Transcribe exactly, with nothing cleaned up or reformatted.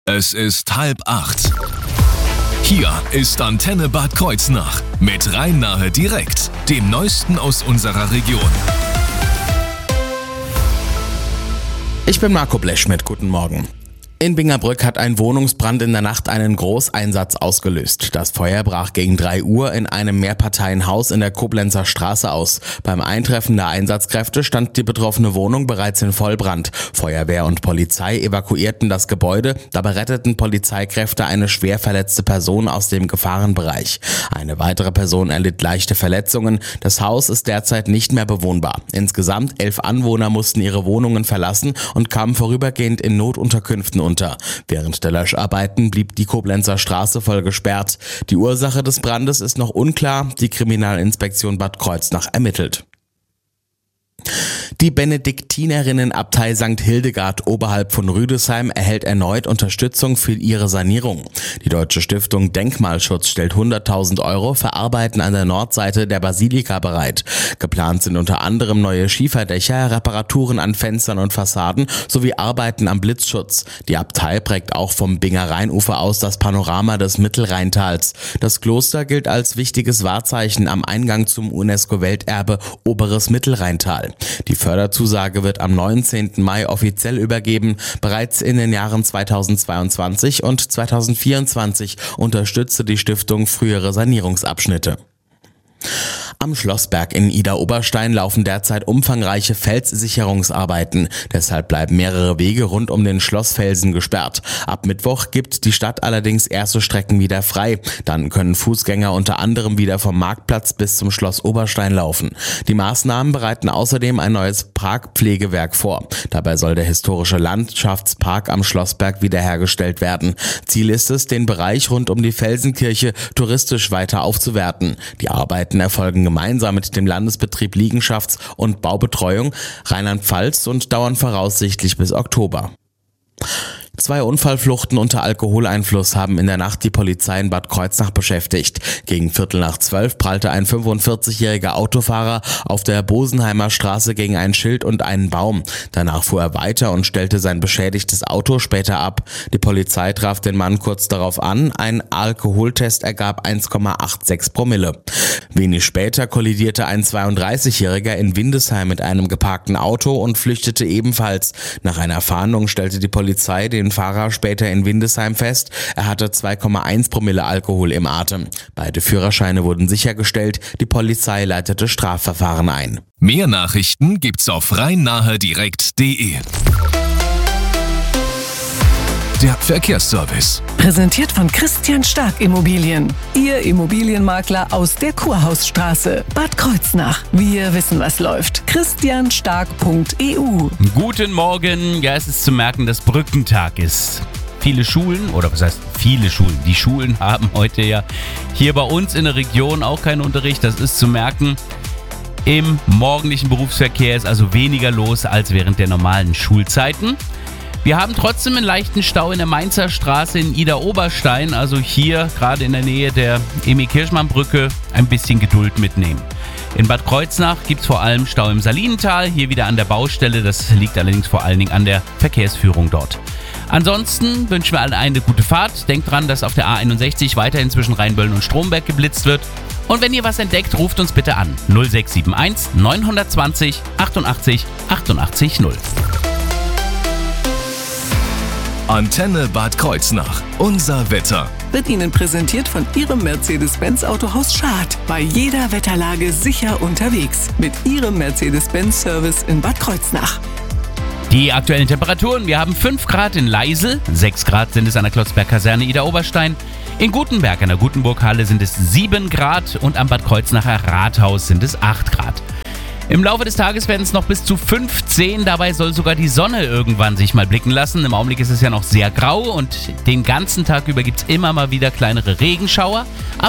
Es ist halb acht. Hier ist Antenne Bad Kreuznach mit Rhein-Nahe direkt, dem Neuesten aus unserer Region. Ich bin Marco Bleschmidt, guten Morgen. In Bingerbrück hat ein Wohnungsbrand in der Nacht einen Großeinsatz ausgelöst. Das Feuer brach gegen drei Uhr in einem Mehrparteienhaus in der Koblenzer Straße aus. Beim Eintreffen der Einsatzkräfte stand die betroffene Wohnung bereits in Vollbrand. Feuerwehr und Polizei evakuierten das Gebäude. Dabei retteten Polizeikräfte eine schwer verletzte Person aus dem Gefahrenbereich. Eine weitere Person erlitt leichte Verletzungen. Das Haus ist derzeit nicht mehr bewohnbar. Insgesamt elf Anwohner mussten ihre Wohnungen verlassen und kamen vorübergehend in Notunterkünften unter. Während der Löscharbeiten blieb die Koblenzer Straße voll gesperrt. Die Ursache des Brandes ist noch unklar. Die Kriminalinspektion Bad Kreuznach ermittelt. Die Benediktinerinnenabtei Sankt Hildegard oberhalb von Rüdesheim erhält erneut Unterstützung für ihre Sanierung. Die Deutsche Stiftung Denkmalschutz stellt hunderttausend Euro für Arbeiten an der Nordseite der Basilika bereit. Geplant sind unter anderem neue Schieferdächer, Reparaturen an Fenstern und Fassaden sowie Arbeiten am Blitzschutz. Die Abtei prägt auch vom Binger Rheinufer aus das Panorama des Mittelrheintals. Das Kloster gilt als wichtiges Wahrzeichen am Eingang zum UNESCO-Welterbe Oberes Mittelrheintal. Die Förderzusage wird am neunzehnten Mai offiziell übergeben. Bereits in den Jahren zweitausendzweiundzwanzig und zweitausendvierundzwanzig unterstützte die Stiftung frühere Sanierungsabschnitte. Am Schlossberg in Idar-Oberstein laufen derzeit umfangreiche Felssicherungsarbeiten. Deshalb bleiben mehrere Wege rund um den Schlossfelsen gesperrt. Ab Mittwoch gibt die Stadt allerdings erste Strecken wieder frei. Dann können Fußgänger unter anderem wieder vom Marktplatz bis zum Schloss Oberstein laufen. Die Maßnahmen bereiten außerdem ein neues Parkpflegewerk vor. Dabei soll der historische Landschaftspark am Schlossberg wiederhergestellt werden. Ziel ist es, den Bereich rund um die Felsenkirche touristisch weiter aufzuwerten. Die Arbeiten erfolgen gemeinsam mit dem Landesbetrieb Liegenschafts- und Baubetreuung Rheinland-Pfalz und dauern voraussichtlich bis Oktober. Zwei Unfallfluchten unter Alkoholeinfluss haben in der Nacht die Polizei in Bad Kreuznach beschäftigt. Gegen Viertel nach zwölf prallte ein fünfundvierzigjähriger Autofahrer auf der Bosenheimer Straße gegen ein Schild und einen Baum. Danach fuhr er weiter und stellte sein beschädigtes Auto später ab. Die Polizei traf den Mann kurz darauf an. Ein Alkoholtest ergab eins Komma sechsundachtzig Promille. Wenig später kollidierte ein zweiunddreißigjähriger in Windesheim mit einem geparkten Auto und flüchtete ebenfalls. Nach einer Fahndung stellte die Polizei den Fahrer später in Windesheim fest. Er hatte zwei Komma eins Promille Alkohol im Atem. Beide Führerscheine wurden sichergestellt. Die Polizei leitete Strafverfahren ein. Mehr Nachrichten gibt's auf rhein-nahe direkt punkt de. Der Verkehrsservice. Präsentiert von Christian Stark Immobilien. Ihr Immobilienmakler aus der Kurhausstraße. Bad Kreuznach. Wir wissen, was läuft. christian stark punkt e u. Guten Morgen. Ja, es ist zu merken, dass Brückentag ist. Viele Schulen, oder was heißt viele Schulen? Die Schulen haben heute ja hier bei uns in der Region auch keinen Unterricht. Das ist zu merken. Im morgendlichen Berufsverkehr ist also weniger los als während der normalen Schulzeiten. Wir haben trotzdem einen leichten Stau in der Mainzer Straße in Idar-Oberstein, also hier gerade in der Nähe der Emil-Kirchmann-Brücke ein bisschen Geduld mitnehmen. In Bad Kreuznach gibt es vor allem Stau im Salinental, hier wieder an der Baustelle, das liegt allerdings vor allen Dingen an der Verkehrsführung dort. Ansonsten wünschen wir allen eine gute Fahrt, denkt dran, dass auf der A einundsechzig weiterhin zwischen Rheinböllen und Stromberg geblitzt wird. Und wenn ihr was entdeckt, ruft uns bitte an null sechs sieben eins neun zwei null achtundachtzig achtundachtzig null. Antenne Bad Kreuznach. Unser Wetter. Wird Ihnen präsentiert von Ihrem Mercedes-Benz Autohaus Schad. Bei jeder Wetterlage sicher unterwegs. Mit Ihrem Mercedes-Benz-Service in Bad Kreuznach. Die aktuellen Temperaturen. Wir haben fünf Grad in Leisel, sechs Grad sind es an der Klotzberg-Kaserne Idar-Oberstein. In Gutenberg an der Gutenburg-Halle sind es sieben Grad und am Bad Kreuznacher Rathaus sind es acht Grad. Im Laufe des Tages werden es noch bis zu fünfzehn, dabei soll sogar die Sonne irgendwann sich mal blicken lassen. Im Augenblick ist es ja noch sehr grau und den ganzen Tag über gibt es immer mal wieder kleinere Regenschauer, aber